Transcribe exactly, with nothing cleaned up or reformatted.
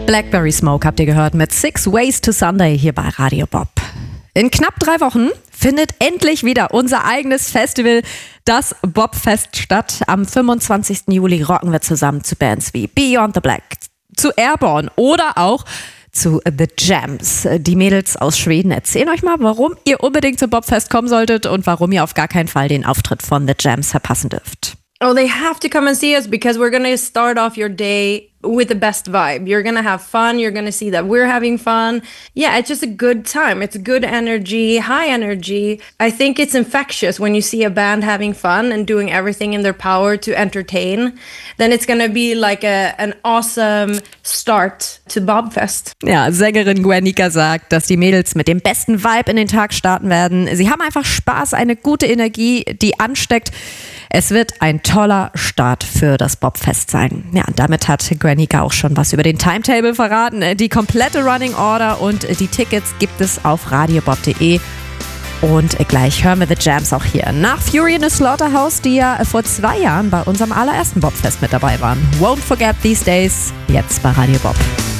Blackberry Smoke habt ihr gehört mit Six Ways to Sunday hier bei Radio Bob. In knapp drei Wochen findet endlich wieder unser eigenes Festival, das Bobfest, statt. Am fünfundzwanzigsten Juli rocken wir zusammen zu Bands wie Beyond the Black, zu Airborne oder auch zu The Jams. Die Mädels aus Schweden erzählen euch mal, warum ihr unbedingt zum Bobfest kommen solltet und warum ihr auf gar keinen Fall den Auftritt von The Jams verpassen dürft. Oh, they have to come and see us because we're going to start off your day with the best vibe. You're going to have fun. You're going to see that we're having fun. Yeah, it's just a good time. It's good energy, high energy. I think it's infectious when you see a band having fun and doing everything in their power to entertain. Then it's going to be like a, an awesome start to Bobfest. Ja, Sängerin Guernica sagt, dass die Mädels mit dem besten Vibe in den Tag starten werden. Sie haben einfach Spaß, eine gute Energie, die ansteckt. Es wird ein toller Start für das Bobfest sein. Ja, und damit hat Guernica auch schon was über den Timetable verraten. Die komplette Running Order und die Tickets gibt es auf radiobob punkt de. Und gleich hören wir The Jams auch hier. Nach Fury in the Slaughterhouse, die ja vor zwei Jahren bei unserem allerersten Bobfest mit dabei waren. Won't Forget These Days, jetzt bei Radio Bob.